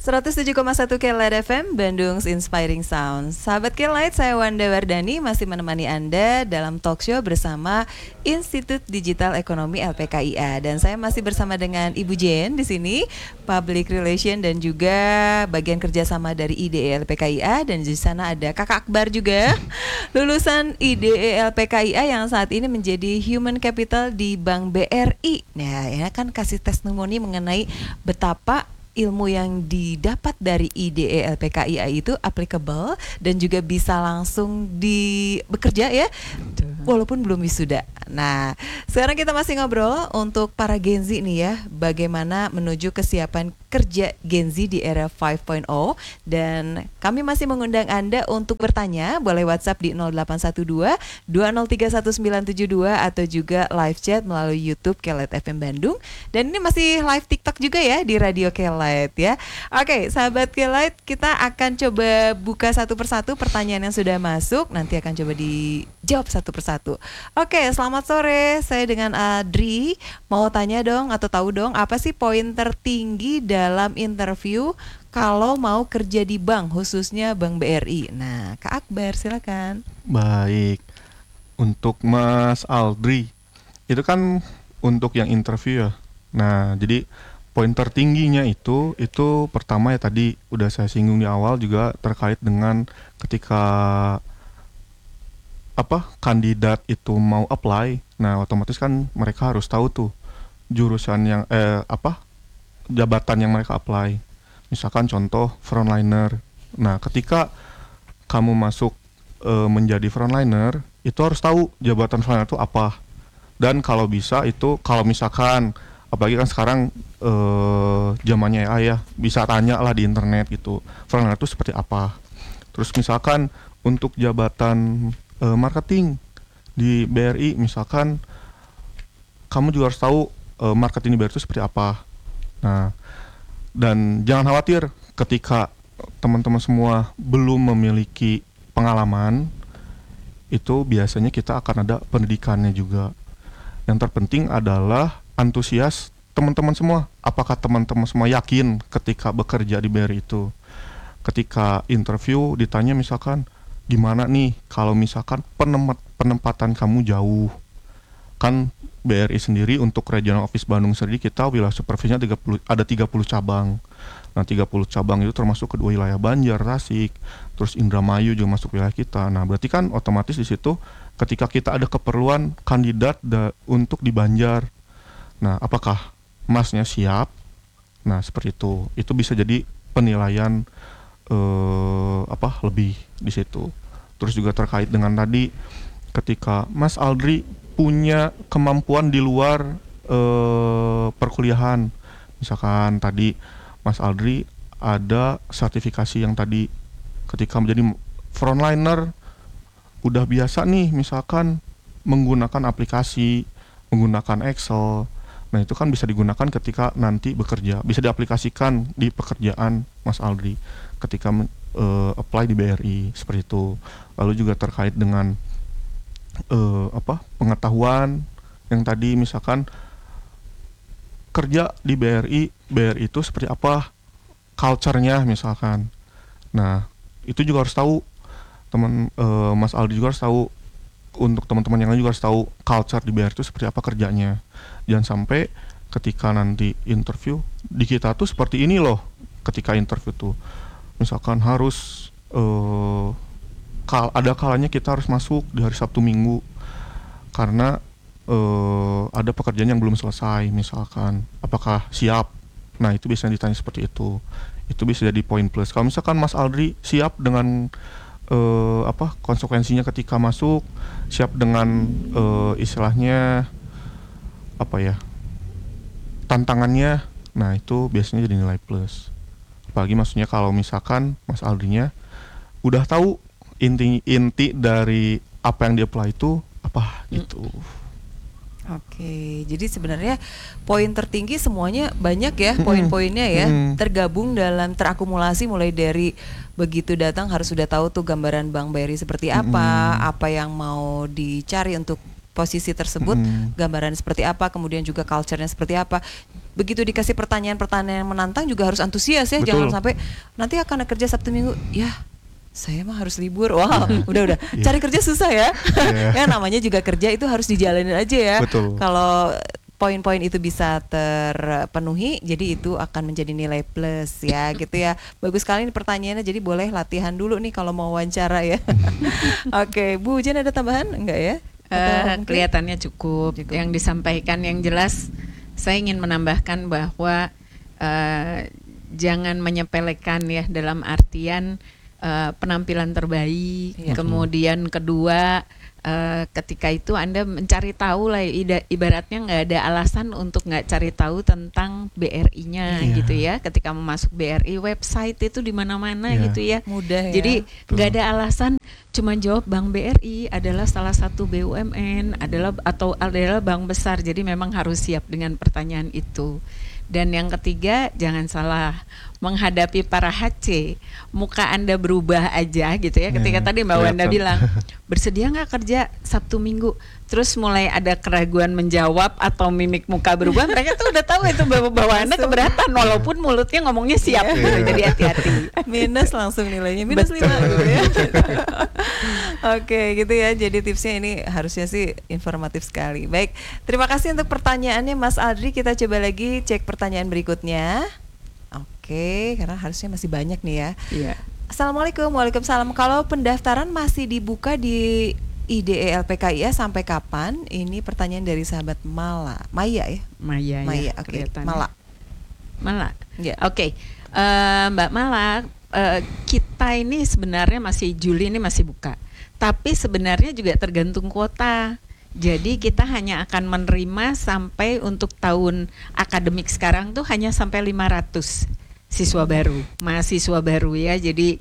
107,1 Kelet FM, Bandung's Inspiring Sound. Sahabat Kelet, saya Wanda Wardani masih menemani Anda dalam talk show bersama Institut Digital Ekonomi LPKIA. Dan saya masih bersama dengan Ibu Jen di sini, Public Relation dan juga bagian kerjasama dari IDE LPKIA. Dan di sana ada Kakak Akbar juga, lulusan IDE LPKIA yang saat ini menjadi Human Capital di Bank BRI. Nah, ya kan kasih testimoni mengenai betapa ilmu yang didapat dari IDE LPKIA itu applicable dan juga bisa langsung bekerja ya, walaupun belum wisuda. Nah, sekarang kita masih ngobrol untuk para Gen Z nih ya, bagaimana menuju kesiapan kerja Gen Z di era 5.0, dan kami masih mengundang Anda untuk bertanya, boleh WhatsApp di 0812 20311972 atau juga live chat melalui YouTube Kelet FM Bandung, dan ini masih live TikTok juga ya di Radio Kelet ya. Oke, sahabat Kelet, kita akan coba buka satu persatu pertanyaan yang sudah masuk, nanti akan coba dijawab satu persatu. Oke, selamat sore, saya dengan Adri, mau tanya dong atau tahu dong apa sih poin tertinggi dalam interview kalau mau kerja di bank, khususnya Bank BRI. Nah, Kak Akbar silakan. Baik, untuk Mas Aldri, itu kan untuk yang interview ya. Nah, jadi poin tertingginya itu pertama ya tadi udah saya singgung di awal juga terkait dengan ketika kandidat itu mau apply. Nah, otomatis kan mereka harus tahu tuh jurusan yang jabatan yang mereka apply. Misalkan contoh frontliner. Nah, ketika kamu masuk menjadi frontliner, itu harus tahu jabatan frontliner itu apa. Dan kalau bisa itu, kalau misalkan apalagi kan sekarang zamannya AI ya, bisa tanya lah di internet gitu, frontliner itu seperti apa. Terus misalkan untuk jabatan marketing di BRI, misalkan kamu juga harus tahu marketing di BRI itu seperti apa. Nah, dan jangan khawatir ketika teman-teman semua belum memiliki pengalaman, itu biasanya kita akan ada pendidikannya juga. Yang terpenting adalah antusias teman-teman semua. Apakah teman-teman semua yakin ketika bekerja di BRI itu? Ketika interview ditanya misalkan, gimana nih kalau misalkan penempatan kamu jauh? Kan BRI sendiri untuk Regional Office Bandung sendiri kita wilayah supervisinya ada 30 cabang. Nah, 30 cabang itu termasuk kedua wilayah Banjar, Tasik, terus Indramayu juga masuk wilayah kita. Nah, berarti kan otomatis di situ ketika kita ada keperluan kandidat untuk di Banjar. Nah, apakah Masnya siap? Nah, seperti itu. Itu bisa jadi penilaian lebih di situ. Terus juga terkait dengan tadi ketika Mas Aldri punya kemampuan di luar perkuliahan. Misalkan tadi Mas Aldri ada sertifikasi yang tadi ketika menjadi frontliner udah biasa nih misalkan menggunakan aplikasi, menggunakan Excel. Nah, itu kan bisa digunakan ketika nanti bekerja, bisa diaplikasikan di pekerjaan Mas Aldri ketika apply di BRI, seperti itu. Lalu juga terkait dengan pengetahuan yang tadi misalkan kerja di BRI itu seperti apa culture-nya misalkan. Nah, itu juga harus tahu Mas Aldi juga harus tahu, untuk teman-teman yang lain juga harus tahu culture di BRI itu seperti apa kerjanya. Jangan sampai ketika nanti interview di kita tuh seperti ini loh, ketika interview tuh misalkan harus ada kalanya kita harus masuk di hari Sabtu Minggu karena ada pekerjaan yang belum selesai misalkan, apakah siap? Nah, itu biasanya ditanya seperti itu bisa jadi poin plus. Kalau misalkan Mas Aldri siap dengan konsekuensinya ketika masuk, siap dengan istilahnya tantangannya, nah itu biasanya jadi nilai plus. Apalagi maksudnya kalau misalkan Mas Aldrinya udah tahu inti dari apa yang dia apply itu apa gitu. Oke, jadi sebenarnya poin tertinggi semuanya banyak ya, poin-poinnya ya, tergabung dalam terakumulasi mulai dari begitu datang harus sudah tahu tuh gambaran Bank BRI seperti apa yang mau dicari untuk posisi tersebut, gambaran seperti apa, kemudian juga culture-nya seperti apa. begitu dikasih pertanyaan-pertanyaan yang menantang juga harus antusias ya. Betul. Jangan sampai nanti akan kerja Sabtu Minggu, ya saya mah harus libur. Wow, udah cari kerja susah ya. Ya namanya juga kerja itu harus dijalanin aja ya. Betul. Kalau poin-poin itu bisa terpenuhi, jadi itu akan menjadi nilai plus ya gitu ya. Bagus sekali nih pertanyaannya, jadi boleh latihan dulu nih kalau mau wawancara ya. Oke, Bu Jen ada tambahan enggak ya? Kelihatannya cukup. Yang disampaikan yang jelas, saya ingin menambahkan bahwa jangan menyepelekan ya, dalam artian penampilan terbaik. Kemudian kedua, ketika itu Anda mencari tahu lah, ibaratnya nggak ada alasan untuk nggak cari tahu tentang BRI-nya gitu ya. Ketika mau masuk BRI, website itu di mana-mana gitu ya. Mudah ya. Jadi nggak ada alasan cuma jawab Bank BRI adalah salah satu BUMN adalah bank besar. Jadi memang harus siap dengan pertanyaan itu. Dan yang ketiga, jangan salah, menghadapi para HC, muka Anda berubah aja gitu ya. Ketika tadi Mbak Wanda bilang, bersedia nggak kerja Sabtu Minggu? Terus mulai ada keraguan menjawab atau mimik muka berubah, mereka tuh udah tahu itu bahwa Anda keberatan, walaupun mulutnya ngomongnya siap gitu. Jadi hati-hati. Minus langsung nilainya, minus 5 gitu ya. Oke gitu ya, jadi tipsnya ini harusnya sih informatif sekali. Baik, terima kasih untuk pertanyaannya Mas Adri. Kita coba lagi cek pertanyaan berikutnya. Oke, karena harusnya masih banyak nih ya. Iya. Assalamualaikum. Waalaikumsalam. Kalau pendaftaran masih dibuka di IDE LPKIA sampai kapan? Ini pertanyaan dari sahabat Maya ya. Maya, oke. Mala. Ya. Oke. Mbak Mala, kita ini sebenarnya masih Juli ini masih buka. Tapi sebenarnya juga tergantung kuota. Jadi kita hanya akan menerima sampai untuk tahun akademik sekarang tuh hanya sampai 500 siswa baru, mahasiswa baru ya. Jadi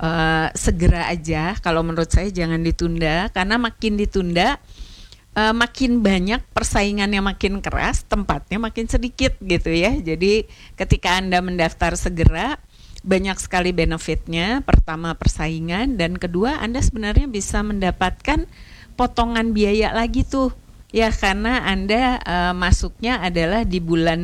segera aja, kalau menurut saya jangan ditunda, karena makin ditunda makin banyak persaingannya, makin keras, tempatnya makin sedikit gitu ya. Jadi ketika Anda mendaftar segera, banyak sekali benefitnya. Pertama persaingan, dan kedua Anda sebenarnya bisa mendapatkan potongan biaya lagi tuh ya, karena Anda masuknya adalah di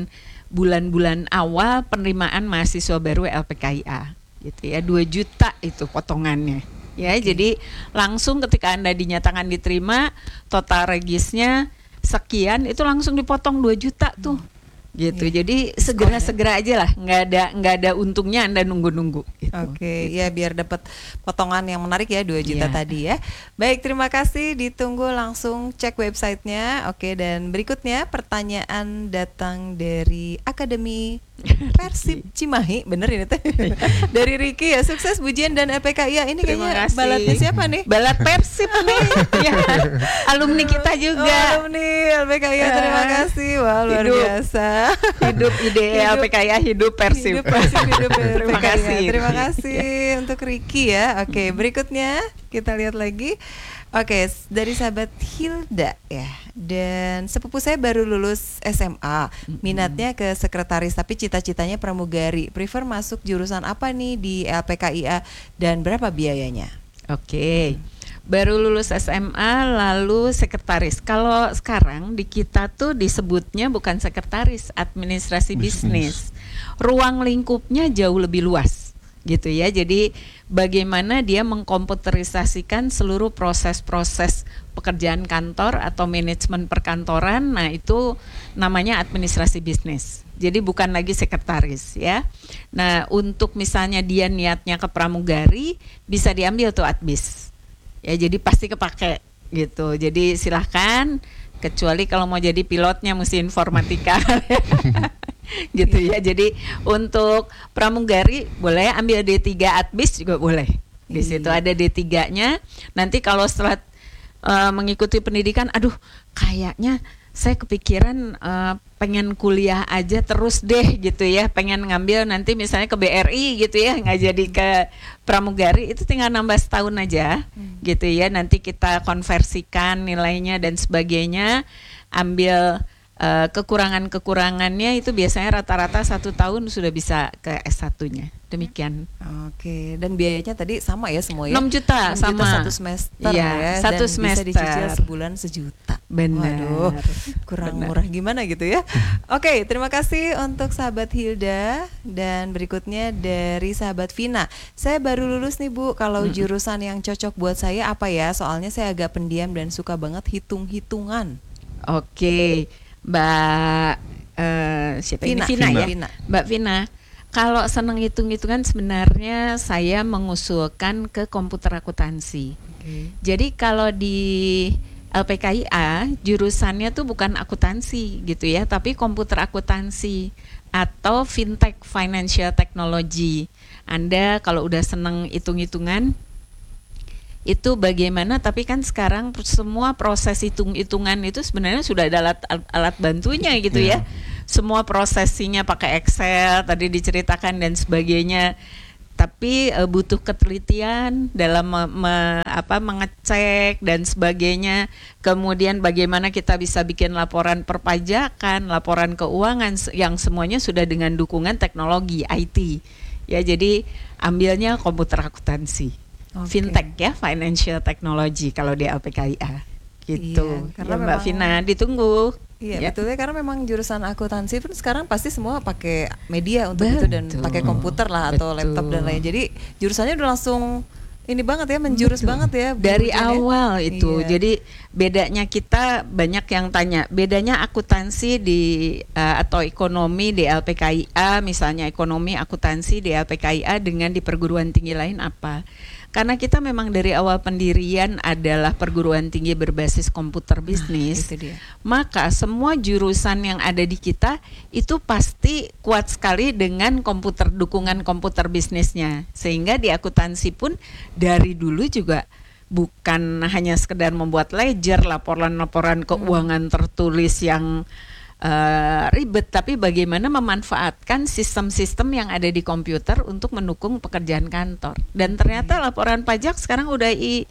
bulan-bulan awal penerimaan mahasiswa baru LPKIA gitu ya. 2 juta itu potongannya ya. Jadi langsung ketika Anda dinyatakan diterima, total regisnya sekian, itu langsung dipotong 2 juta tuh gitu. Jadi segera aja lah, nggak ada untungnya Anda nunggu-nunggu gitu. Oke, ya biar dapat potongan yang menarik ya, 2 juta tadi ya. Baik, terima kasih, ditunggu langsung cek websitenya. Oke, dan berikutnya pertanyaan datang dari Akademi Persib Cimahi, bener ini teh. Dari Riki ya, sukses Bujian dan LPKIA. Ini kayaknya balatnya siapa nih? Balat Persib nih. Ya, alumni kita juga. Alumni LPKIA, terima kasih. Wah, luar biasa. Hidup IDE LPKIA, hidup Persib. Hidup Terima kasih. Terima kasih untuk Riki ya. Oke, berikutnya kita lihat lagi. Oke, dari sahabat Hilda ya. Dan sepupu saya baru lulus SMA, minatnya ke sekretaris tapi cita-citanya pramugari. Prefer masuk jurusan apa nih di LPKIA dan berapa biayanya? Oke. Baru lulus SMA lalu sekretaris. Kalau sekarang di kita tuh disebutnya bukan sekretaris, administrasi bisnis. Ruang lingkupnya jauh lebih luas gitu ya. Jadi bagaimana dia mengkomputerisasikan seluruh proses-proses pekerjaan kantor atau manajemen perkantoran. Nah, itu namanya administrasi bisnis. Jadi bukan lagi sekretaris ya. Nah, untuk misalnya dia niatnya ke pramugari, bisa diambil tuh adbis. Ya, jadi pasti kepake gitu. Jadi silahkan, kecuali kalau mau jadi pilotnya mesti informatika. Gitu ya. Jadi untuk pramugari boleh ambil D3 adbis juga boleh. Di situ ada D3-nya. Nanti kalau setelah mengikuti pendidikan, aduh kayaknya saya kepikiran pengen kuliah aja terus deh gitu ya, pengen ngambil nanti misalnya ke BRI gitu ya, nggak jadi ke pramugari, itu tinggal nambah setahun aja gitu ya. Nanti kita konversikan nilainya dan sebagainya, ambil kekurangan-kekurangannya itu biasanya rata-rata 1 tahun sudah bisa ke S1-nya. Demikian. Oke, dan biayanya tadi sama ya semua ya? 6 juta 6 sama. juta 1 semester Iya, ya, 1 dan semester. bisa dicicil sebulan 1 juta. Benar. Waduh, kurang Benar. murah gimana gitu ya. Oke, terima kasih untuk sahabat Hilda. Dan berikutnya dari sahabat Vina. Saya baru lulus nih Bu, kalau jurusan yang cocok buat saya apa ya? Soalnya saya agak pendiam dan suka banget hitung-hitungan. Oke, Mbak siapa ini? Vina ya. Vina. Mbak Vina, kalau senang hitung-hitungan sebenarnya saya mengusulkan ke komputer akuntansi. Jadi kalau di LPKIA jurusannya tuh bukan akuntansi gitu ya, tapi komputer akuntansi atau fintech financial technology. Anda kalau udah senang hitung-hitungan itu bagaimana, tapi kan sekarang semua proses hitung-hitungan itu sebenarnya sudah ada alat bantunya gitu ya. Semua prosesinya pakai Excel tadi diceritakan dan sebagainya. Tapi butuh ketelitian dalam mengecek dan sebagainya. Kemudian bagaimana kita bisa bikin laporan perpajakan, laporan keuangan yang semuanya sudah dengan dukungan teknologi IT. Ya, jadi ambilnya komputer akuntansi. Fintech ya, financial technology kalau di LPKIA gitu. Iya, karena Ya, Mbak memang- Vina ditunggu. Iya Ya. betul ya, karena memang jurusan akuntansi pun sekarang pasti semua pakai media untuk itu dan Betul. pakai komputer lah atau Betul. laptop dan lain. Jadi jurusannya udah langsung ini banget ya, menjurus banget ya Bu Dari Jen ya. awal itu. Iya. Jadi bedanya kita banyak yang tanya, bedanya akuntansi di atau ekonomi di LPKIA, misalnya ekonomi akuntansi di LPKIA dengan di perguruan tinggi lain apa? Karena kita memang dari awal pendirian adalah perguruan tinggi berbasis komputer bisnis, itu dia. maka semua jurusan yang ada di kita itu pasti kuat sekali dengan komputer, dukungan komputer bisnisnya. Sehingga di akuntansi pun dari dulu juga bukan hanya sekedar membuat ledger, laporan-laporan keuangan tertulis yang ribet, tapi bagaimana memanfaatkan sistem-sistem yang ada di komputer untuk mendukung pekerjaan kantor. Dan ternyata laporan pajak sekarang udah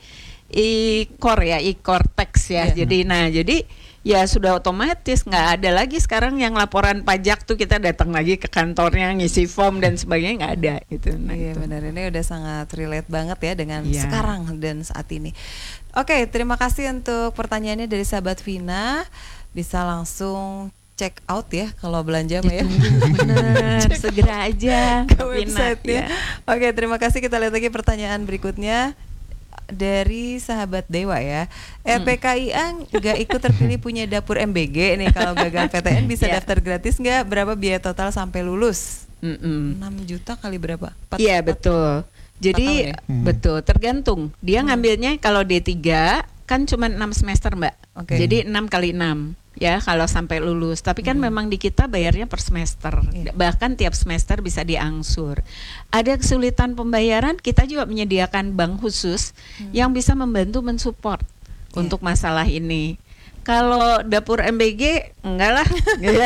e-core ya, e-core tax ya. Iya. Jadi ya sudah otomatis, nggak ada lagi sekarang yang laporan pajak tuh kita datang lagi ke kantornya ngisi form dan sebagainya, nggak ada gitu. Nah, Iya itu. benar, ini udah sangat relate banget ya dengan Iya. sekarang dan saat ini. Oke, terima kasih untuk pertanyaannya dari sahabat Vina. Bisa langsung check out ya kalau belanja mah ya. Bener, segera aja Ke Vina, websitenya. ya. Oke, terima kasih. Kita lihat lagi pertanyaan berikutnya dari sahabat Dewa ya. LPKIA nggak ikut terpilih punya dapur MBG nih. Kalau gagal PTN bisa Ya. daftar gratis nggak? Berapa biaya total sampai lulus? Mm-mm. 6 juta kali berapa? Iya betul. Jadi tahun ya? betul, tergantung. Dia ngambilnya kalau D3 kan cuma 6 semester, Mbak. Oke. Jadi 6 kali 6 ya kalau sampai lulus. Tapi kan memang di kita bayarnya per semester. Iya. Bahkan tiap semester bisa diangsur. Ada kesulitan pembayaran, kita juga menyediakan bank khusus yang bisa membantu mensupport untuk masalah ini. Kalau dapur MBG enggak lah.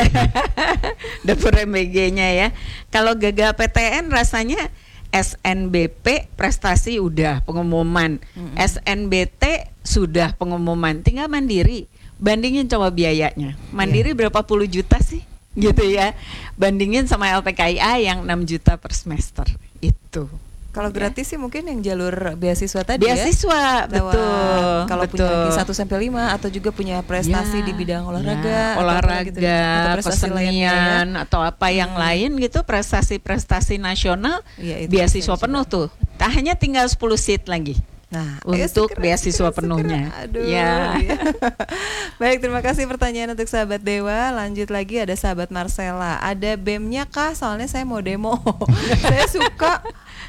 Dapur MBG-nya ya. Kalau gagal PTN rasanya SNBP prestasi udah pengumuman, SNBT sudah pengumuman, tinggal Mandiri. Bandingin coba biayanya. Mandiri berapa puluh juta sih? Gitu ya. Bandingin sama LPKIA yang 6 juta per semester. Itu. Kalau gratis sih mungkin yang jalur beasiswa tadi Beasiswa, ya. betul. Kalau betul. punya Q1 sampai 5 atau juga punya prestasi Ya, di bidang olahraga, ya, atau apa gitu, olahraga, atau prestasi lainnya ya. kesenian atau apa yang lain gitu, prestasi-prestasi nasional, Iya, itu beasiswa bisa penuh tuh. Tak hanya tinggal 10 seat lagi. Nah, Untuk beasiswa penuhnya. Aduh. Ya. Iya. Baik, terima kasih pertanyaan untuk sahabat Dewa. Lanjut lagi ada sahabat Marcella. Ada BEM-nya kah? Soalnya saya mau demo. Saya suka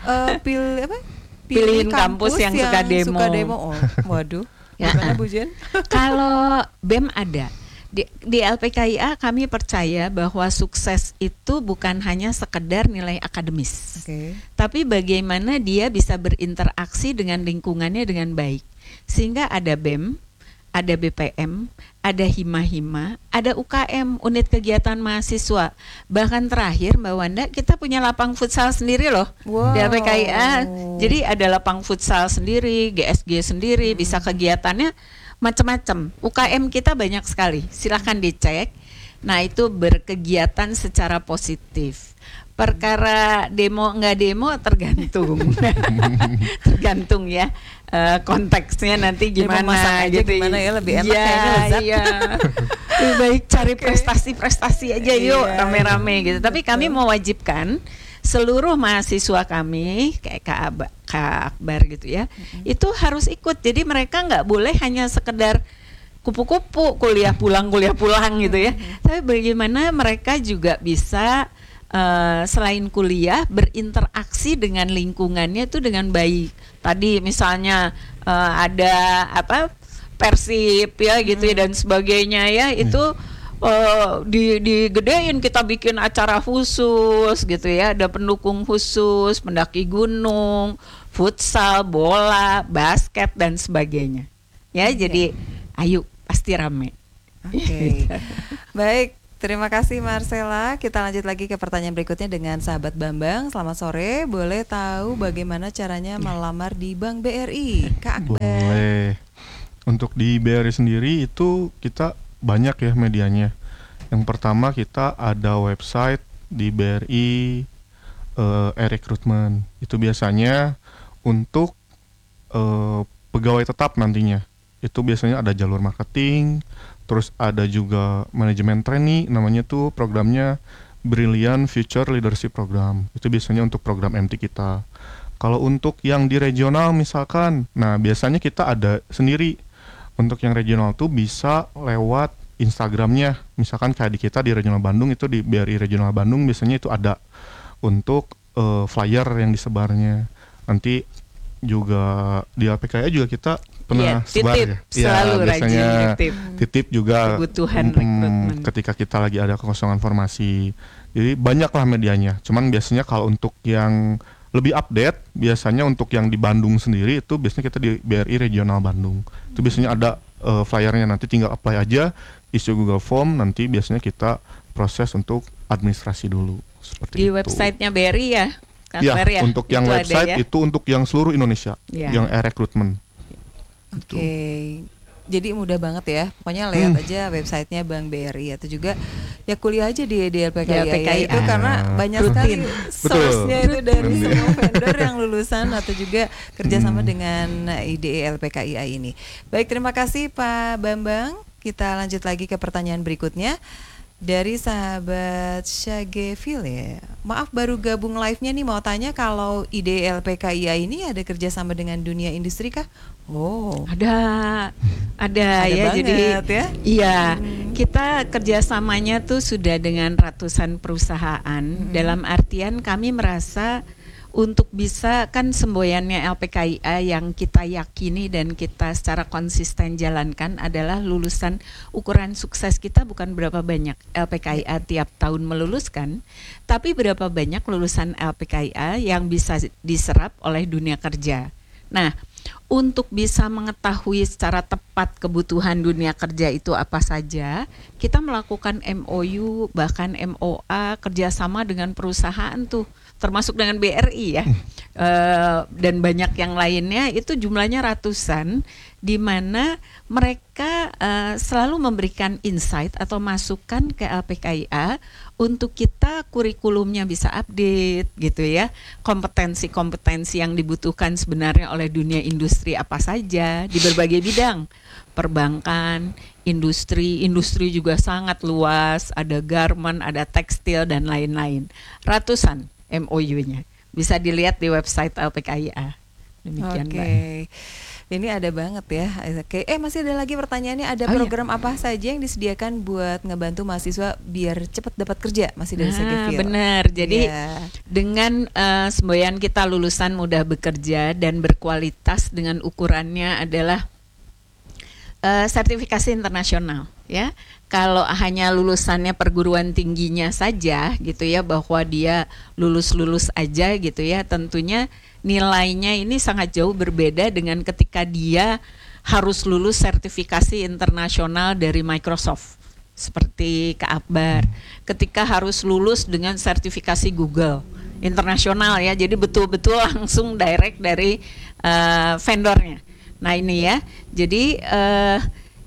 Pilihin kampus yang suka demo. Oh, waduh. Ya. Gimana Bu Jen? Kalau BEM ada. Di LPKIA kami percaya bahwa sukses itu bukan hanya sekedar nilai akademis. Oke. Tapi bagaimana dia bisa berinteraksi dengan lingkungannya dengan baik. Sehingga ada BEM, ada BPM, ada hima-hima, ada UKM, unit kegiatan mahasiswa. Bahkan terakhir Mbak Wanda, kita punya lapang futsal sendiri loh. Wow. Di LPKIA. Jadi ada lapang futsal sendiri, GSG sendiri, bisa kegiatannya macam-macam. UKM kita banyak sekali. Silahkan dicek. Nah, itu berkegiatan secara positif. Perkara demo nggak demo tergantung, tergantung ya konteksnya nanti Dia gimana memasak aja gitu. gimana ya, lebih enak Iya, kayaknya, lezat. iya. Lebih baik cari prestasi-prestasi aja yuk, Iya, rame-rame gitu. Tapi betul. kami mewajibkan seluruh mahasiswa kami kayak Kak Akbar gitu ya, itu harus ikut. Jadi mereka nggak boleh hanya sekedar kupu-kupu kuliah pulang gitu ya. Tapi bagaimana mereka juga bisa selain kuliah berinteraksi dengan lingkungannya itu dengan baik. Tadi misalnya ada apa Persib ya gitu ya dan sebagainya ya, itu digedein, kita bikin acara khusus gitu ya, ada pendukung khusus, pendaki gunung, futsal, bola, basket dan sebagainya. Ya, jadi ayo pasti rame. Oke. Baik, terima kasih Marcella. Kita lanjut lagi ke pertanyaan berikutnya dengan sahabat Bambang. Selamat sore, boleh tahu bagaimana caranya melamar di Bank BRI? Kak Akbar. Boleh. Untuk di BRI sendiri itu kita banyak ya medianya. Yang pertama kita ada website di BRI e-recruitment. Itu biasanya untuk pegawai tetap nantinya. Itu biasanya ada jalur marketing, terus ada juga manajemen trainee, namanya tuh programnya Brilliant Future Leadership Program. Itu biasanya untuk program MT kita. Kalau untuk yang di regional misalkan, nah biasanya kita ada sendiri. Untuk yang regional tuh bisa lewat Instagramnya. Misalkan kayak di kita di Regional Bandung, itu di BRI Regional Bandung biasanya itu ada untuk flyer yang disebarnya. Nanti juga di LPKI juga kita pernah sebar titip, ya. selalu Biasanya rajin titip juga kebutuhan rekrutmen. ketika kita lagi ada kekosongan formasi. Jadi banyaklah medianya. Cuman biasanya kalau untuk yang lebih update, biasanya untuk yang di Bandung sendiri itu biasanya kita di BRI Regional Bandung. Itu biasanya ada flyernya, nanti tinggal apply aja, isi Google Form, nanti biasanya kita proses untuk administrasi dulu. Seperti Di itu. websitenya BRI ya, Kak Ya, Akbar ya? untuk yang Itu ada website ya? itu untuk yang seluruh Indonesia, Ya. yang e-recruitment. Oke. Jadi mudah banget ya. Pokoknya lihat aja websitenya Bank BRI, atau juga ya kuliah aja di LPKI, LPKI. itu karena banyak sekali source-nya itu dari Betul. semua vendor yang lulusan atau juga kerjasama dengan IDE LPKIA ini. Baik, terima kasih Pak Bambang. Kita lanjut lagi ke pertanyaan berikutnya dari sahabat Syagevil ya. Maaf baru gabung live-nya nih, mau tanya kalau IDE LPKIA ini ada kerjasama dengan dunia industri kah? Oh. Ada ya, banget jadi ya. iya, kita kerjasamanya tuh sudah dengan ratusan perusahaan. Dalam artian kami merasa untuk bisa, kan semboyannya LPKIA yang kita yakini dan kita secara konsisten jalankan adalah lulusan. Ukuran sukses kita bukan berapa banyak LPKIA tiap tahun meluluskan, tapi berapa banyak lulusan LPKIA yang bisa diserap oleh dunia kerja. Nah, untuk bisa mengetahui secara tepat kebutuhan dunia kerja itu apa saja, kita melakukan MOU, bahkan MOA, kerjasama dengan perusahaan tuh, termasuk dengan BRI ya, dan banyak yang lainnya, itu jumlahnya ratusan, di mana mereka selalu memberikan insight atau masukan ke LPKIA untuk kita kurikulumnya bisa update gitu ya, kompetensi-kompetensi yang dibutuhkan sebenarnya oleh dunia industri apa saja di berbagai bidang, perbankan, industri juga sangat luas, ada garment, ada tekstil dan lain-lain, ratusan MOU-nya bisa dilihat di website LPKIA. Demikian, Oke. Mbak. Ini ada banget ya. Oke, masih ada lagi pertanyaannya, ada Oh, program apa saja yang disediakan buat ngebantu mahasiswa biar cepat dapat kerja? Masih dari Syagevil. Benar. Jadi Iya. dengan semboyan kita lulusan mudah bekerja dan berkualitas, dengan ukurannya adalah sertifikasi internasional ya. Kalau hanya lulusannya perguruan tingginya saja gitu ya, bahwa dia lulus aja gitu ya, tentunya nilainya ini sangat jauh berbeda dengan ketika dia harus lulus sertifikasi internasional dari Microsoft seperti Kak Akbar, ketika harus lulus dengan sertifikasi Google internasional ya, jadi betul-betul langsung direct dari vendornya. Nah ini ya, jadi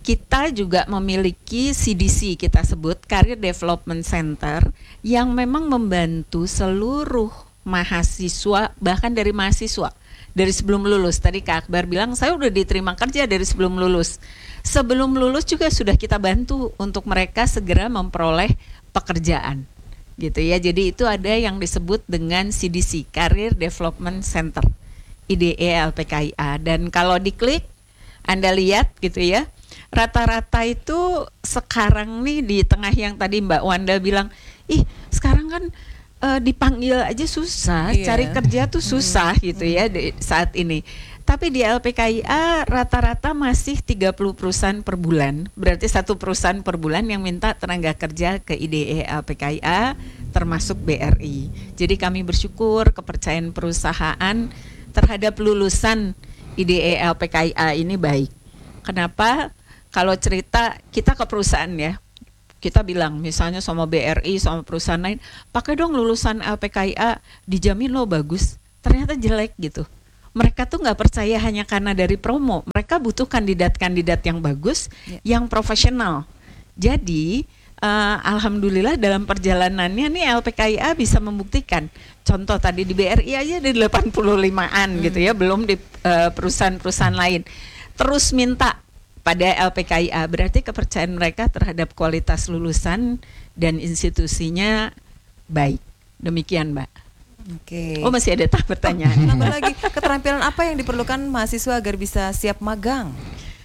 kita juga memiliki CDC, kita sebut Career Development Center, yang memang membantu seluruh mahasiswa, bahkan dari mahasiswa dari sebelum lulus. Tadi Kak Akbar bilang saya udah diterima kerja dari sebelum lulus. Sebelum lulus juga sudah kita bantu untuk mereka segera memperoleh pekerjaan, gitu ya. Jadi itu ada yang disebut dengan CDC, Career Development Center, IDE LPKIA. Dan kalau diklik, Anda lihat gitu ya, rata-rata itu sekarang nih di tengah yang tadi Mbak Wanda bilang, ih sekarang kan dipanggil aja susah, cari kerja tuh susah gitu ya saat ini. Tapi di LPKIA rata-rata masih 30 perusahaan per bulan. Berarti satu perusahaan per bulan yang minta tenaga kerja ke IDE LPKIA termasuk BRI. Jadi kami bersyukur kepercayaan perusahaan terhadap lulusan IDE LPKIA ini baik. Kenapa? Kalau cerita kita ke perusahaan ya, kita bilang misalnya sama BRI, sama perusahaan lain, pakai dong lulusan LPKIA, dijamin lo bagus. Ternyata jelek gitu. Mereka tuh nggak percaya hanya karena dari promo. Mereka butuh kandidat-kandidat yang bagus, yang profesional. Jadi alhamdulillah dalam perjalanannya nih LPKIA bisa membuktikan. Contoh tadi di BRI aja ada 85-an gitu ya, belum di perusahaan-perusahaan lain. Terus minta pada LPKIA, berarti kepercayaan mereka terhadap kualitas lulusan dan institusinya baik. Demikian Mbak. Oke. Oh masih ada pertanyaan. Tambah lagi, keterampilan apa yang diperlukan mahasiswa agar bisa siap magang?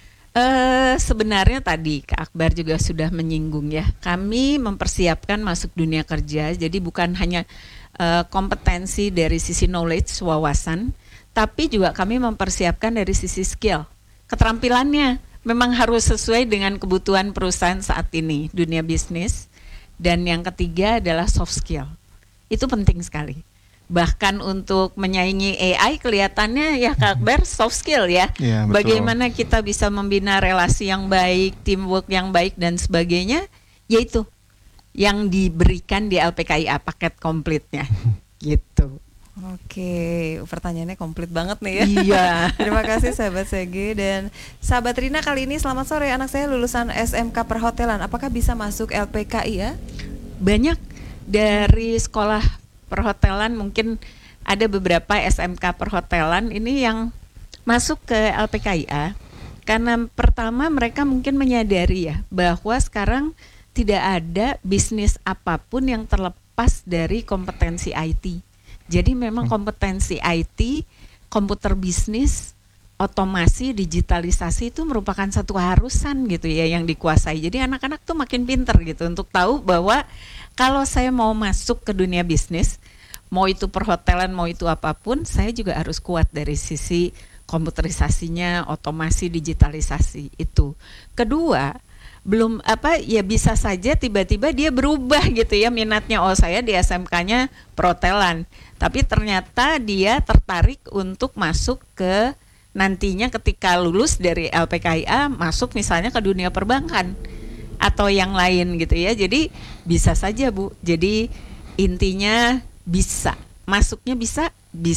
Sebenarnya tadi Kak Akbar juga sudah menyinggung ya, kami mempersiapkan masuk dunia kerja, jadi bukan hanya kompetensi dari sisi knowledge, wawasan, tapi juga kami mempersiapkan dari sisi skill, keterampilannya. Memang harus sesuai dengan kebutuhan perusahaan saat ini, dunia bisnis. Dan yang ketiga adalah soft skill. Itu penting sekali. Bahkan untuk menyaingi AI kelihatannya ya Kak Akbar soft skill ya. Betul. Bagaimana kita bisa membina relasi yang baik, teamwork yang baik dan sebagainya, yaitu yang diberikan di LPKIA paket komplitnya. Gitu. Oke, pertanyaannya komplit banget nih ya. Iya. Terima kasih sahabat Segi dan sahabat Rina. Kali ini selamat sore, anak saya lulusan SMK Perhotelan, apakah bisa masuk LPKIA? Banyak dari sekolah perhotelan, mungkin ada beberapa SMK Perhotelan ini yang masuk ke LPKIA karena pertama mereka mungkin menyadari ya bahwa sekarang tidak ada bisnis apapun yang terlepas dari kompetensi IT. Jadi memang kompetensi IT, komputer bisnis, otomasi, digitalisasi itu merupakan satu harusan gitu ya yang dikuasai. Jadi anak-anak tuh makin pinter gitu untuk tahu bahwa kalau saya mau masuk ke dunia bisnis, mau itu perhotelan, mau itu apapun, saya juga harus kuat dari sisi komputerisasinya, otomasi, digitalisasi itu. Kedua, belum ya bisa saja tiba-tiba dia berubah gitu ya minatnya, oh saya di SMK-nya perhotelan, tapi ternyata dia tertarik untuk masuk ke nantinya ketika lulus dari LPKIA masuk misalnya ke dunia perbankan atau yang lain gitu ya. Jadi bisa saja Bu. Jadi intinya bisa, masuknya bisa.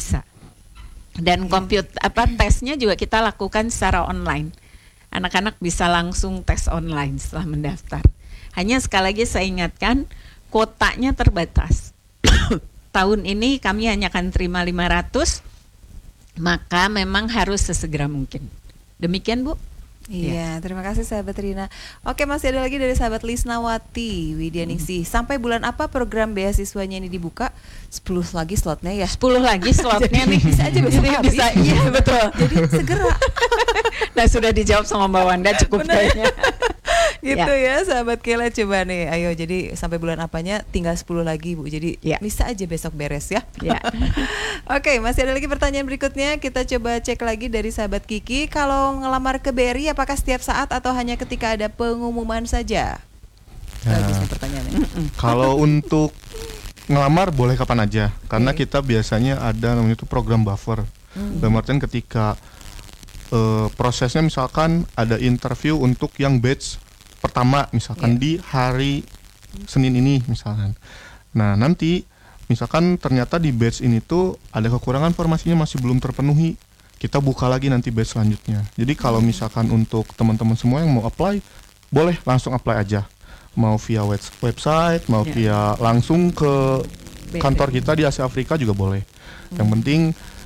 Dan tesnya juga kita lakukan secara online. Anak-anak bisa langsung tes online setelah mendaftar. Hanya sekali lagi saya ingatkan, kuotanya terbatas. Tahun ini kami hanya akan terima 500, maka memang harus sesegera mungkin. Demikian Bu. Iya, terima kasih sahabat Rina. Oke, masih ada lagi dari sahabat Lisnawati Widyaningsih. Sampai bulan apa program beasiswanya ini dibuka? 10 lagi slotnya ya. 10 lagi slotnya nih. Bisa aja besok habis. Bisa, iya betul. Jadi segera. Nah sudah dijawab sama Mbak Wanda cukup kayaknya. Gitu ya sahabat Kela, coba nih ayo, jadi sampai bulan apanya tinggal 10 lagi Bu, jadi bisa aja besok beres ya. Oke, masih ada lagi pertanyaan berikutnya, kita coba cek lagi dari sahabat Kiki. Kalau ngelamar ke BRI apakah setiap saat atau hanya ketika ada pengumuman saja? Bagus nih pertanyaannya. Kalau untuk ngelamar boleh kapan aja, karena kita biasanya ada namanya itu program buffer. Dalam artian ketika prosesnya misalkan ada interview untuk yang batch pertama misalkan di hari Senin ini misalkan. Nah nanti misalkan ternyata di batch ini tuh ada kekurangan formasinya masih belum terpenuhi. kita buka lagi nanti batch selanjutnya. Jadi kalau misalkan untuk teman-teman semua yang mau apply, boleh langsung apply aja. Mau via website, mau via langsung ke kantor kita di Asia Afrika juga boleh. Yang penting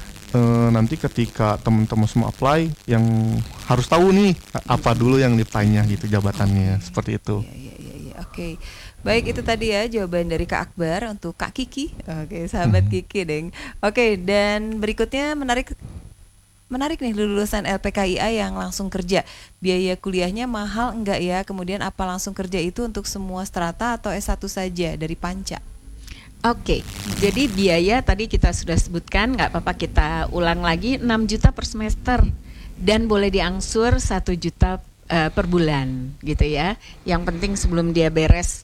nanti ketika teman-teman semua apply, yang harus tahu nih apa dulu yang ditanya gitu jabatannya, seperti itu. Iya. Oke. Baik, itu tadi ya jawaban dari Kak Akbar untuk Kak Kiki. Oke, sahabat Kiki, Deng. Oke, dan berikutnya menarik nih, lulusan LPKIA yang langsung kerja. Biaya kuliahnya mahal enggak ya? Kemudian apa langsung kerja itu untuk semua strata atau S1 saja dari Panca? Oke, jadi biaya tadi kita sudah sebutkan, nggak apa-apa kita ulang lagi, 6 juta per semester dan boleh diangsur 1 juta per bulan gitu ya. Yang penting sebelum dia beres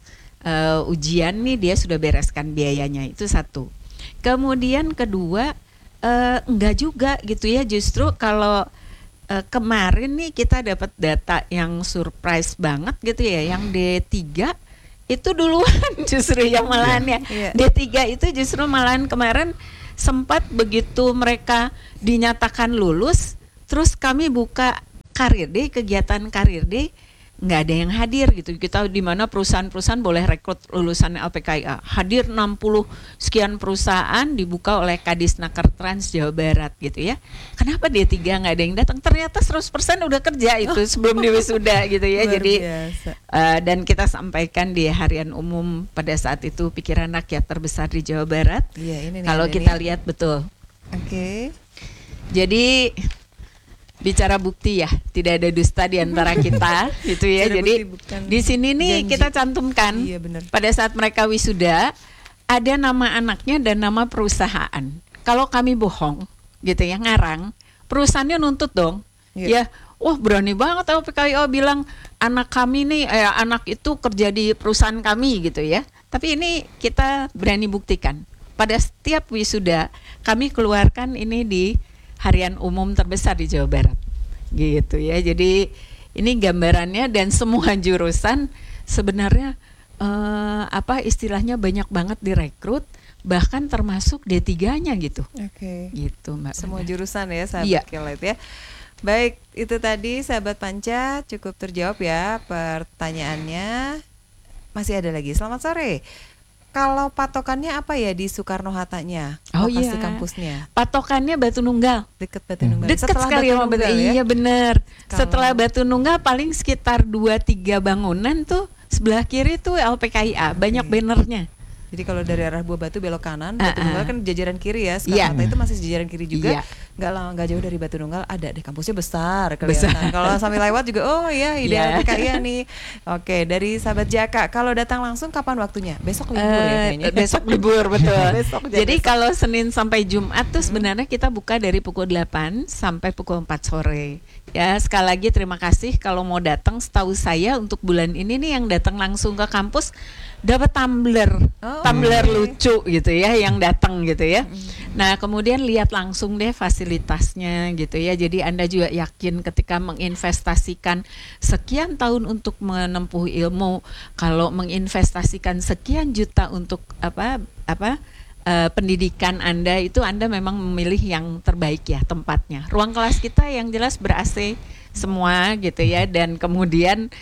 ujian nih, dia sudah bereskan biayanya, itu satu. Kemudian kedua, enggak juga gitu ya, justru kalau kemarin nih kita dapat data yang surprise banget gitu ya, yang D3 itu duluan justru yang malahan ya. D3 itu justru malahan kemarin sempat begitu mereka dinyatakan lulus, terus kami buka karir day, kegiatan karir day, nggak ada yang hadir gitu. Kita di mana perusahaan-perusahaan boleh rekrut lulusan LPKIA. Hadir 60 sekian perusahaan dibuka oleh Kadisnaker Trans Jawa Barat gitu ya. Kenapa D3 nggak ada yang datang? Ternyata 100% udah kerja itu sebelum di wisuda gitu ya. Jadi dan kita sampaikan di harian umum pada saat itu pikiran rakyat terbesar di Jawa Barat. Kalau kita lihat betul. Oke. Jadi bicara bukti ya, tidak ada dusta di antara kita gitu ya. Jadi di sini nih janji. Kita cantumkan pada saat mereka wisuda ada nama anaknya dan nama perusahaan. Kalau kami bohong gitu ya, ngarang, perusahaannya nuntut dong. Ya, wah berani banget LPKIA bilang anak kami nih anak itu kerja di perusahaan kami gitu ya. Tapi ini kita berani buktikan. Pada setiap wisuda kami keluarkan ini di harian umum terbesar di Jawa Barat gitu ya. Jadi ini gambarannya, dan semua jurusan sebenarnya istilahnya banyak banget direkrut, bahkan termasuk D3-nya gitu. Gitu Mbak. Semua jurusan ya sahabat Kilat ya. Baik, itu tadi sahabat Panca cukup terjawab ya pertanyaannya. Masih ada lagi. Selamat sore. Kalau patokannya apa ya di Soekarno-Hattanya? Lokasi kampusnya? Patokannya Batu Nunggal. Dekat Batu Nunggal. Dekat sekali sama Batu Nunggal ya? Iya benar. Setelah Batu Nunggal paling sekitar 2-3 bangunan tuh sebelah kiri tuh LPKIA, banyak bannernya. Jadi kalau dari arah Buah Batu belok kanan, Batu Nunggal kan jajaran kiri ya. Sekarang itu masih jajaran kiri juga. Nggak jauh dari Batu Nunggal ada deh, kampusnya besar kelihatan. Kalau sambil lewat juga ideal LPKIA nih. Oke, dari sahabat Jaka, kalau datang langsung kapan waktunya? Besok libur ya kayaknya. Besok libur betul. Jadi kalau Senin sampai Jumat tuh sebenarnya kita buka dari pukul 8 sampai pukul 4 sore. Ya, sekali lagi terima kasih kalau mau datang. Setahu saya untuk bulan ini nih yang datang langsung ke kampus dapat tumbler lucu gitu ya yang datang gitu ya. Nah, kemudian lihat langsung deh fasilitasnya gitu ya. Jadi Anda juga yakin ketika menginvestasikan sekian tahun untuk menempuh ilmu, kalau menginvestasikan sekian juta untuk pendidikan Anda, itu Anda memang memilih yang terbaik ya tempatnya. Ruang kelas kita yang jelas ber-AC semua gitu ya, dan kemudian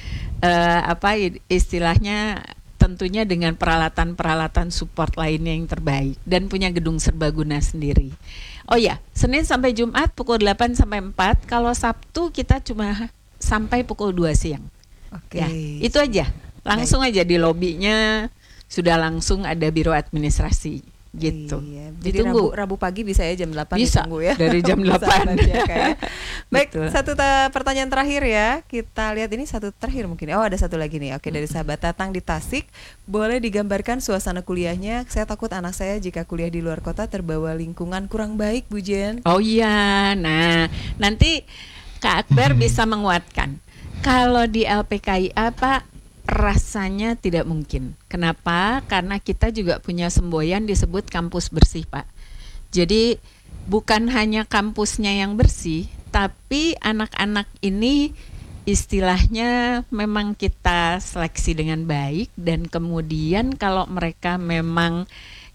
istilahnya tentunya dengan peralatan-peralatan support lainnya yang terbaik, dan punya gedung serbaguna sendiri. Oh ya, Senin sampai Jumat pukul 8 sampai 4, kalau Sabtu kita cuma sampai pukul 2 siang. Ya, itu aja. Langsung aja di lobinya sudah langsung ada biro administrasi. Gitu. Jadi Rabu pagi bisa ya jam 8 bisa, ditunggu ya. Dari jam 8. Baik, satu pertanyaan terakhir ya. Kita lihat ini satu terakhir mungkin. Oh, ada satu lagi nih. Oke, dari sahabat Tatang di Tasik, boleh digambarkan suasana kuliahnya? Saya takut anak saya jika kuliah di luar kota terbawa lingkungan kurang baik, Bu Jen. Oh iya. Nah, nanti Kak Akbar bisa menguatkan. Kalau di LPKIA Pak, rasanya tidak mungkin. Kenapa? Karena kita juga punya semboyan disebut kampus bersih, Pak. Jadi bukan hanya kampusnya yang bersih, tapi anak-anak ini istilahnya memang kita seleksi dengan baik, dan kemudian kalau mereka memang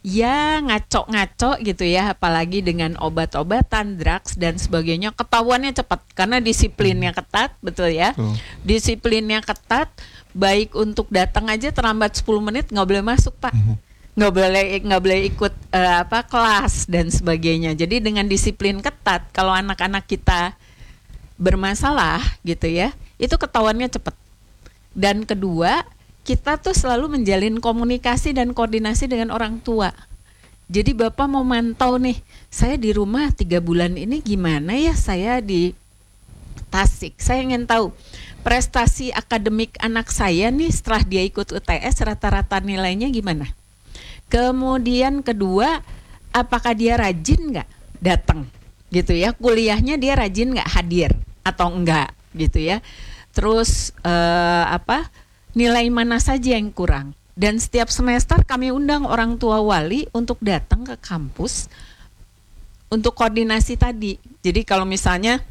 ya ngaco-ngaco gitu ya, apalagi dengan obat-obatan, drugs dan sebagainya, ketahuannya cepat karena disiplinnya ketat, betul ya. Betul. Disiplinnya ketat, baik untuk datang aja terlambat 10 menit nggak boleh masuk, Pak. Nggak boleh ikut kelas dan sebagainya. Jadi dengan disiplin ketat, kalau anak-anak kita bermasalah gitu ya, itu ketahuannya cepat. Dan kedua, kita tuh selalu menjalin komunikasi dan koordinasi dengan orang tua. Jadi Bapak mau mantau nih, saya di rumah 3 bulan ini gimana ya, saya di Tasik. Saya ingin tahu prestasi akademik anak saya nih setelah dia ikut UTS rata-rata nilainya gimana. Kemudian kedua, apakah dia rajin nggak datang gitu ya, kuliahnya dia rajin nggak hadir atau enggak gitu ya. Terus nilai mana saja yang kurang. Dan setiap semester kami undang orang tua wali untuk datang ke kampus untuk koordinasi tadi. Jadi kalau misalnya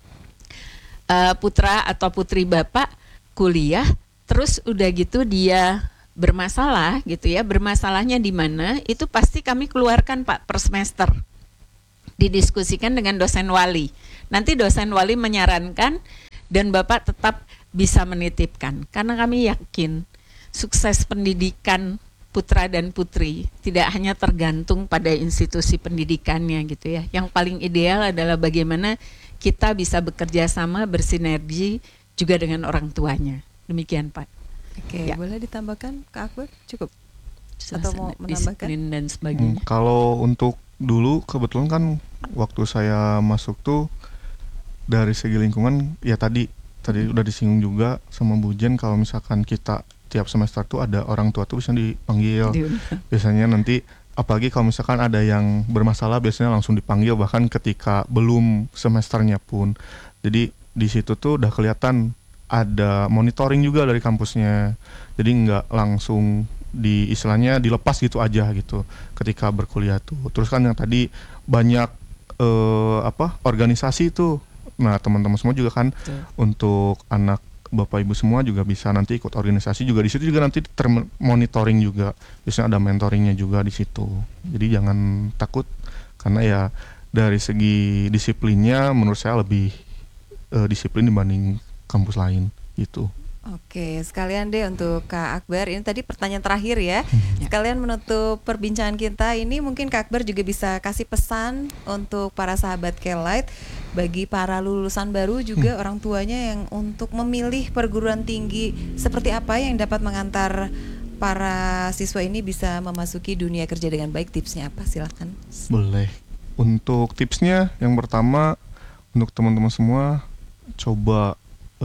putra atau putri Bapak kuliah, terus udah gitu dia bermasalah gitu ya, bermasalahnya di mana, itu pasti kami keluarkan Pak per semester. Didiskusikan dengan dosen wali. Nanti dosen wali menyarankan dan Bapak tetap bisa menitipkan. Karena kami yakin sukses pendidikan putra dan putri tidak hanya tergantung pada institusi pendidikannya gitu ya. Yang paling ideal adalah bagaimana kita bisa bekerja sama, bersinergi juga dengan orang tuanya. Demikian Pak. Oke, Ya. boleh ditambahkan Kak Akbar? Cukup? Atau mau Suasana menambahkan? disiplin dan sebagainya. Kalau untuk dulu kebetulan kan waktu saya masuk tuh dari segi lingkungan ya tadi udah disinggung juga sama Bu Jen, kalau misalkan kita tiap semester tuh ada orang tua tuh bisa dipanggil. Biasanya nanti apalagi kalau misalkan ada yang bermasalah biasanya langsung dipanggil bahkan ketika belum semesternya pun. Jadi di situ tuh udah kelihatan ada monitoring juga dari kampusnya. Jadi nggak langsung istilahnya dilepas gitu aja gitu ketika berkuliah tuh. Terus kan yang tadi banyak organisasi tuh. Nah, teman-teman semua juga kan untuk anak Bapak Ibu semua juga bisa nanti ikut organisasi juga, di situ juga nanti termonitoring juga. Biasanya ada mentoringnya juga di situ. Jadi jangan takut karena ya dari segi disiplinnya menurut saya lebih disiplin dibanding kampus lain gitu. Oke, sekalian deh untuk Kak Akbar, ini tadi pertanyaan terakhir ya. Sekalian menutup perbincangan kita ini, mungkin Kak Akbar juga bisa kasih pesan untuk para sahabat K-Lite, bagi para lulusan baru juga orang tuanya yang untuk memilih perguruan tinggi seperti apa yang dapat mengantar para siswa ini bisa memasuki dunia kerja dengan baik. Tipsnya apa? Silakan. Boleh. Untuk tipsnya yang pertama, untuk teman-teman semua coba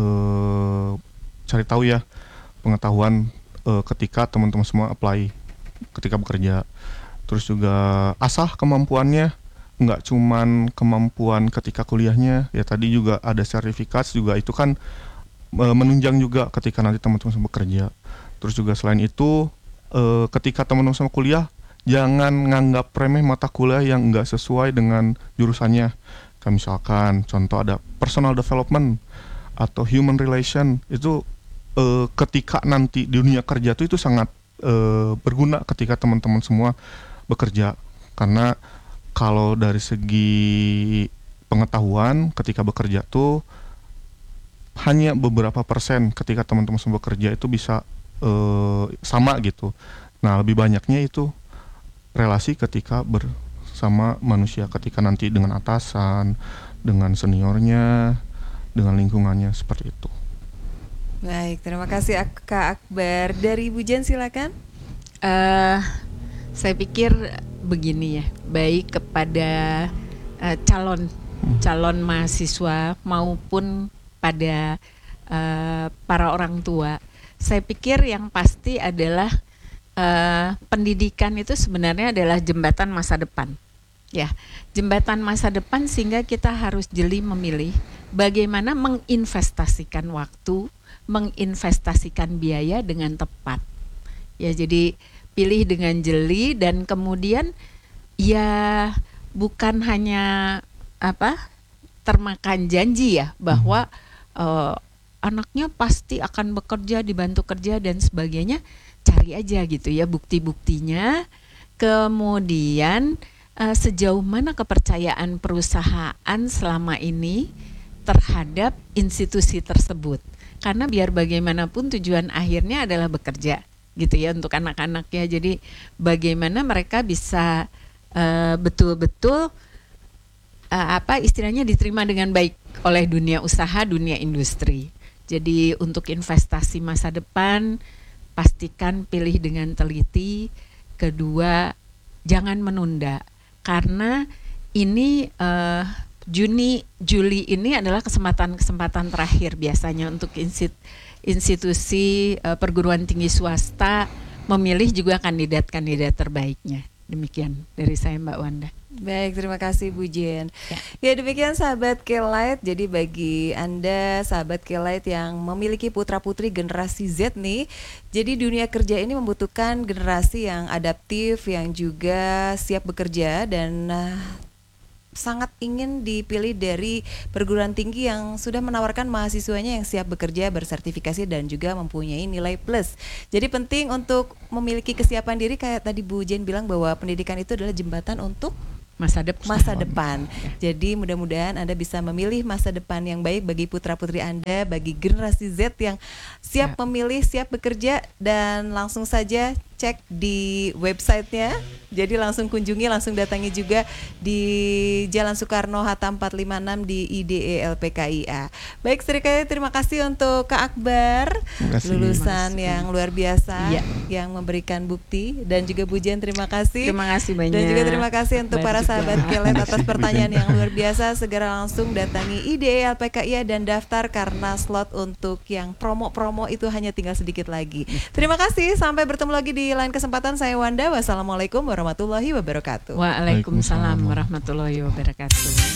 cari tahu ya pengetahuan ketika teman-teman semua apply ketika bekerja. Terus juga asah kemampuannya, nggak cuman kemampuan ketika kuliahnya ya, tadi juga ada sertifikat juga, itu kan menunjang juga ketika nanti teman-teman semua bekerja. Terus juga selain itu ketika teman-teman semua kuliah, jangan nganggap remeh mata kuliah yang nggak sesuai dengan jurusannya. Kayak misalkan contoh ada personal development atau human relation, itu ketika nanti di dunia kerja itu sangat berguna ketika teman-teman semua bekerja. Karena kalau dari segi pengetahuan ketika bekerja tuh hanya beberapa persen ketika teman-teman semua bekerja itu bisa sama gitu. Nah, lebih banyaknya itu relasi ketika bersama manusia, ketika nanti dengan atasan, dengan seniornya, dengan lingkungannya, seperti itu. Baik, terima kasih Kak Akbar. Dari Bu Jen silakan. Saya pikir begini ya, baik kepada calon mahasiswa maupun pada para orang tua. Saya pikir yang pasti adalah pendidikan itu sebenarnya adalah jembatan masa depan. Ya, jembatan masa depan, sehingga kita harus jeli memilih bagaimana menginvestasikan waktu, menginvestasikan biaya dengan tepat. Ya, jadi pilih dengan jeli dan kemudian ya bukan hanya termakan janji ya bahwa anaknya pasti akan bekerja, dibantu kerja dan sebagainya. Cari aja gitu ya bukti-buktinya. Kemudian sejauh mana kepercayaan perusahaan selama ini terhadap institusi tersebut? Karena biar bagaimanapun tujuan akhirnya adalah bekerja, gitu ya, untuk anak-anaknya. Jadi bagaimana mereka bisa betul-betul istilahnya diterima dengan baik oleh dunia usaha, dunia industri. Jadi untuk investasi masa depan pastikan pilih dengan teliti. Kedua, jangan menunda, karena ini Juli ini adalah kesempatan terakhir biasanya untuk institusi perguruan tinggi swasta memilih juga kandidat-kandidat terbaiknya. Demikian dari saya, Mbak Wanda. Baik, terima kasih Bu Jen. Ya, demikian sahabat K-Lite. Jadi bagi Anda sahabat K-Lite yang memiliki putra-putri generasi Z nih, jadi dunia kerja ini membutuhkan generasi yang adaptif, yang juga siap bekerja dan sangat ingin dipilih dari perguruan tinggi yang sudah menawarkan mahasiswanya yang siap bekerja, bersertifikasi dan juga mempunyai nilai plus. Jadi penting untuk memiliki kesiapan diri, kayak tadi Bu Jen bilang bahwa pendidikan itu adalah jembatan untuk masa depan. Jadi mudah-mudahan Anda bisa memilih masa depan yang baik bagi putra-putri Anda, bagi generasi Z yang siap memilih, siap bekerja, dan langsung saja cek di websitenya. Jadi langsung kunjungi, langsung datangi juga di Jalan Soekarno-Hatta 456 di IDE LPKIA. Baik, sekali terima kasih untuk Kak Akbar, lulusan yang luar biasa, yang memberikan bukti, dan juga Bu Jen terima kasih. Terima kasih banyak. Dan juga terima kasih untuk para sahabat K-Lite atas pertanyaan yang luar biasa. Segera langsung datangi IDE LPKIA dan daftar karena slot untuk yang promo-promo itu hanya tinggal sedikit lagi. Terima kasih, sampai bertemu lagi di lain kesempatan. Saya Wanda, wassalamualaikum warahmatullahi wabarakatuh. Waalaikumsalam warahmatullahi wabarakatuh.